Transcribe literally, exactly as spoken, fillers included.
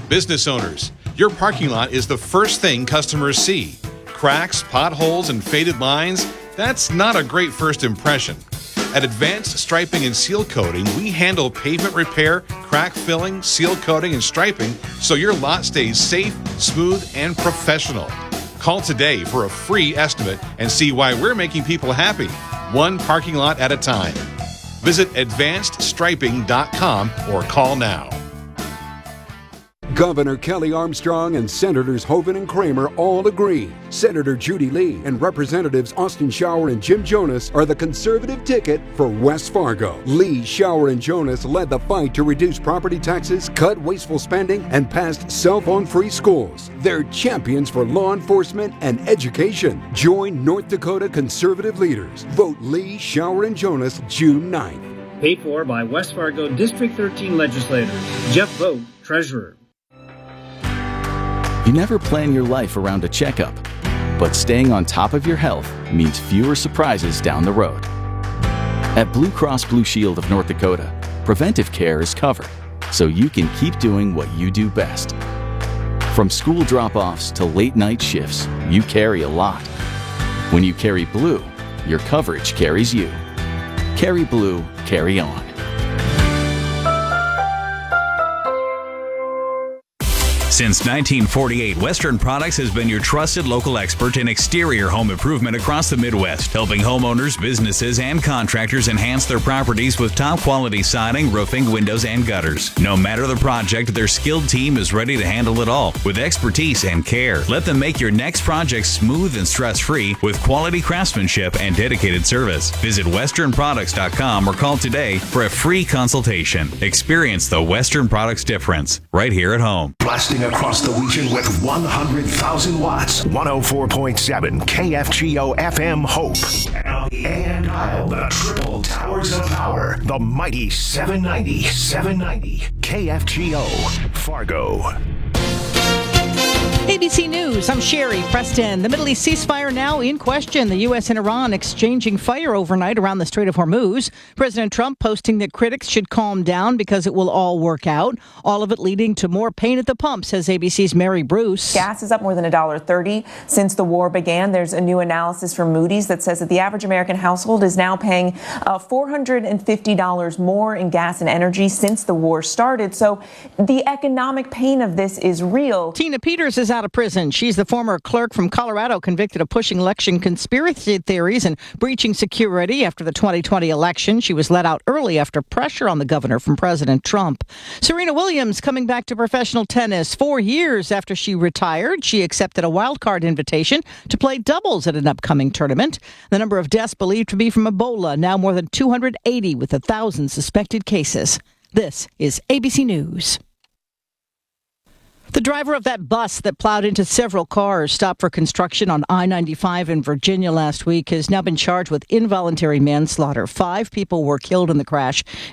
Business owners, your parking lot is the first thing customers see. Cracks, potholes, and faded lines, that's not a great first impression. At Advanced Striping and Seal Coating, we handle pavement repair, crack filling, seal coating, and striping so your lot stays safe, smooth, and professional. Call today for a free estimate and see why we're making people happy, one parking lot at a time. Visit advanced striping dot com or call now. Governor Kelly Armstrong and Senators Hoeven and Kramer all agree. Senator Judy Lee and Representatives Austin Shower and Jim Jonas are the conservative ticket for West Fargo. Lee, Shower, and Jonas led the fight to reduce property taxes, cut wasteful spending, and passed cell phone-free schools. They're champions for law enforcement and education. Join North Dakota conservative leaders. Vote Lee, Shower, and Jonas June ninth. Paid for by West Fargo District thirteen legislators. Jeff Vogt, Treasurer. You never plan your life around a checkup, but staying on top of your health means fewer surprises down the road. At Blue Cross Blue Shield of North Dakota, preventive care is covered, so you can keep doing what you do best. From school drop-offs to late-night shifts, you carry a lot. When you carry Blue, your coverage carries you. Carry Blue, carry on. Since nineteen forty-eight, Western Products has been your trusted local expert in exterior home improvement across the Midwest, helping homeowners, businesses, and contractors enhance their properties with top-quality siding, roofing, windows, and gutters. No matter the project, their skilled team is ready to handle it all with expertise and care. Let them make your next project smooth and stress-free with quality craftsmanship and dedicated service. Visit western products dot com or call today for a free consultation. Experience the Western Products difference right here at home. Blasting across the region with one hundred thousand watts. one oh four point seven K F G O F M Hope. And on the A M dial, the triple towers of power. The mighty seven ninety, seven ninety K F G O Fargo. A B C News, I'm Sherry Preston. The Middle East ceasefire now in question. The U S and Iran exchanging fire overnight around the Strait of Hormuz. President Trump posting that critics should calm down because it will all work out. All of it leading to more pain at the pump, says A B C's Mary Bruce. Gas is up more than one dollar thirty since the war began. There's a new analysis from Moody's that says that the average American household is now paying uh, four hundred fifty dollars more in gas and energy since the war started. So the economic pain of this is real. Tina Peters is out of prison. She's the former clerk from Colorado convicted of pushing election conspiracy theories and breaching security after the twenty twenty election. She was let out early after pressure on the governor from President Trump. Serena Williams coming back to professional tennis. Four years after she retired, she accepted a wildcard invitation to play doubles at an upcoming tournament. The number of deaths believed to be from Ebola, now more than two hundred eighty with one thousand suspected cases. This is A B C News. The driver of that bus that plowed into several cars stopped for construction on I ninety-five in Virginia last week has now been charged with involuntary manslaughter. Five people were killed in the crash,